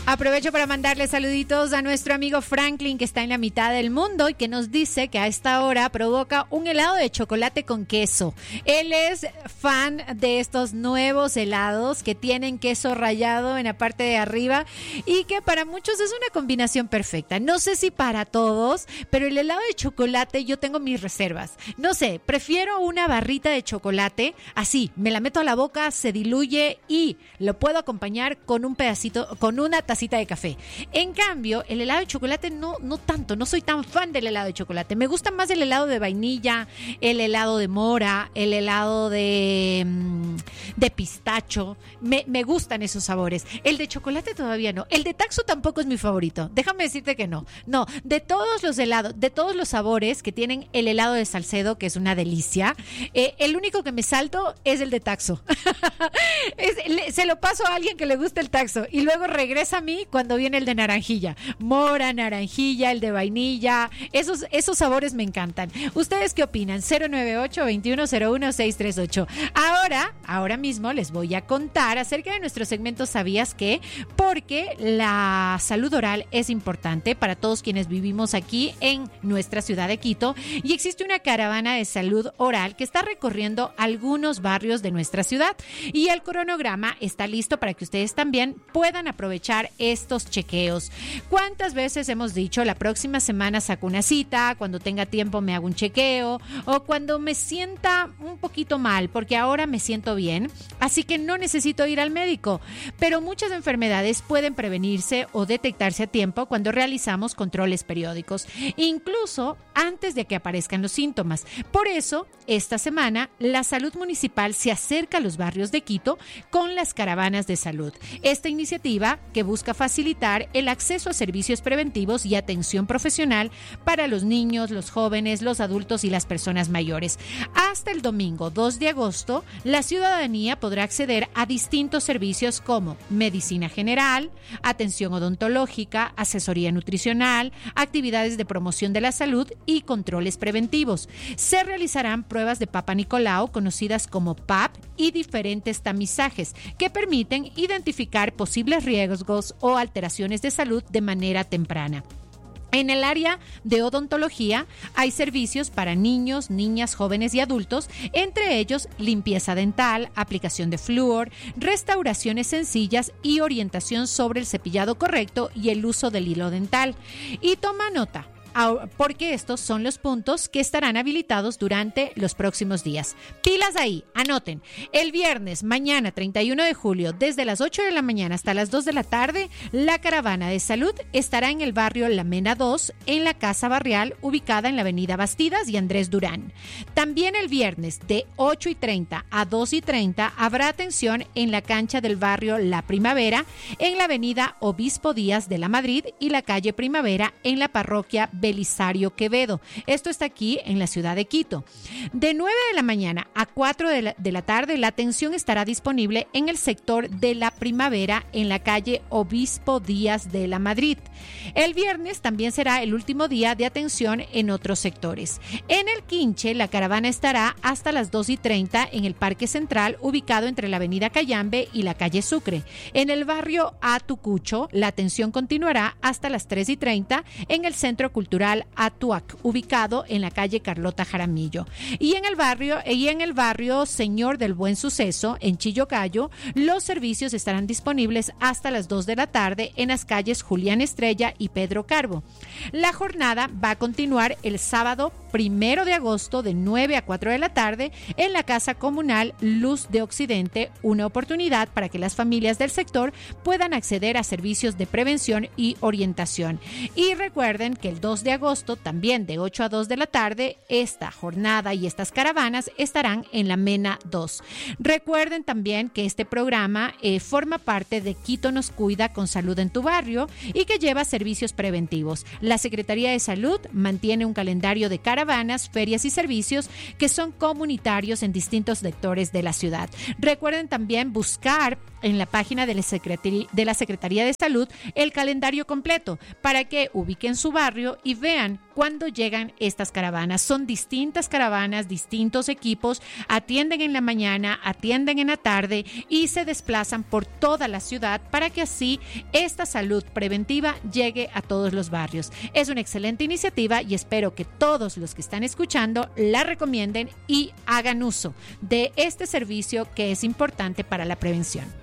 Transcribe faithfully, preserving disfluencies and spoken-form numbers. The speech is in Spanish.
Aprovecho para mandarle saluditos a nuestro amigo Franklin, que está en la mitad del mundo y que nos dice que a esta hora provoca un helado de chocolate con queso. Él es fan de estos nuevos helados que tienen queso rallado en la parte de arriba y que para muchos es una combinación perfecta. No sé si para todos, pero el helado de chocolate yo tengo mis reservas. No sé, prefiero una barrita de chocolate, así, me la meto a la boca, se diluye y lo puedo acompañar con un pedacito, con una tacita de café. En cambio, el helado de chocolate no, no tanto, no soy tan fan del helado de chocolate. Me gusta más el helado de vainilla, el helado de mora, el helado de, de pistacho. Me, me gustan esos sabores. El de chocolate todavía no. El de Taxo tampoco es mi favorito. Déjame decirte que no. No, de todos los helados, de todos los sabores que tienen el helado de Salcedo, que es una delicia, eh, el único que me salto es el de Taxo. es, le, se lo paso a alguien que le gusta el Taxo y luego regresa a mí cuando viene el de naranjilla. Mora, naranjilla, el de vainilla. Esos, esos sabores me encantan. ¿Ustedes qué opinan? cero nueve ocho, veintiuno cero uno, seiscientos treinta y ocho. Ahora, ahora mismo les voy a contar acerca de nuestro segmento ¿Sabías qué? Porque la salud oral es importante para todos quienes vivimos aquí en nuestra ciudad de Quito y existe una caravana de salud oral que está recorriendo algunos barrios de nuestra ciudad y el cronograma está listo para que ustedes también puedan aprovechar estos chequeos. ¿Cuántas veces hemos dicho la próxima semana saco una cita, cuando tenga tiempo me hago un chequeo o cuando me sienta un poquito mal porque ahora me siento bien, así que no necesito ir al médico? Pero muchas enfermedades pueden prevenirse o detectarse a tiempo cuando realizamos controles periódicos, incluso antes de que aparezcan los síntomas. Por eso, esta semana, la salud municipal se acerca a los barrios de Quito con las caravanas de salud. Esta iniciativa que busca facilitar el acceso a servicios preventivos y atención profesional para los niños, los jóvenes, los adultos y las personas mayores. Hasta el domingo dos de agosto, la ciudadanía podrá acceder a distintos servicios como medicina general, atención odontológica, asesoría nutricional, actividades de promoción de la salud y controles preventivos. Se realizarán pruebas de Papa Nicolau, conocidas como P A P, y diferentes tamizajes que permiten identificar posibles riesgos o alteraciones de salud de manera temprana. En el área de odontología hay servicios para niños, niñas, jóvenes y adultos, entre ellos limpieza dental, aplicación de flúor, restauraciones sencillas y orientación sobre el cepillado correcto y el uso del hilo dental. Y toma nota, porque estos son los puntos que estarán habilitados durante los próximos días. Pilas ahí, anoten. El viernes, mañana treinta y uno de julio, desde las ocho de la mañana hasta las dos de la tarde, la caravana de salud estará en el barrio La Mena dos, en la Casa Barrial, ubicada en la avenida Bastidas y Andrés Durán. También el viernes, de ocho y treinta a dos y treinta, habrá atención en la cancha del barrio La Primavera, en la avenida Obispo Díaz de la Madrid y la calle Primavera, en la parroquia Belisario Quevedo. Esto está aquí en la ciudad de Quito. De nueve de la mañana a cuatro de la, de la tarde, la atención estará disponible en el sector de La Primavera, en la calle Obispo Díaz de la Madrid. El viernes también será el último día de atención en otros sectores. En el Quinche, la caravana estará hasta las dos y treinta en el Parque Central, ubicado entre la avenida Cayambe y la calle Sucre. En el barrio Atucucho, la atención continuará hasta las tres y treinta en el Centro Cultural Atuac, ubicado en la calle Carlota Jaramillo. Y en el barrio, y en el barrio Señor del Buen Suceso, en Chillocayo, los servicios estarán disponibles hasta las dos de la tarde en las calles Julián Estrella y Pedro Carbo. La jornada va a continuar el sábado primero de agosto de nueve a cuatro de la tarde en la Casa Comunal Luz de Occidente, una oportunidad para que las familias del sector puedan acceder a servicios de prevención y orientación. Y recuerden que el dos de agosto, también de ocho a dos de la tarde, esta jornada y estas caravanas estarán en la Mena dos. Recuerden también que este programa eh, forma parte de Quito nos cuida con salud en tu barrio y que lleva servicios preventivos. La Secretaría de Salud mantiene un calendario de caravanas, ferias y servicios que son comunitarios en distintos sectores de la ciudad. Recuerden también buscar en la página de la Secretaría de, la Secretaría de Salud el calendario completo para que ubiquen su barrio y vean cuando llegan estas caravanas. Son distintas caravanas, distintos equipos, atienden en la mañana, atienden en la tarde y se desplazan por toda la ciudad para que así esta salud preventiva llegue a todos los barrios. Es una excelente iniciativa y espero que todos los que están escuchando la recomienden y hagan uso de este servicio que es importante para la prevención.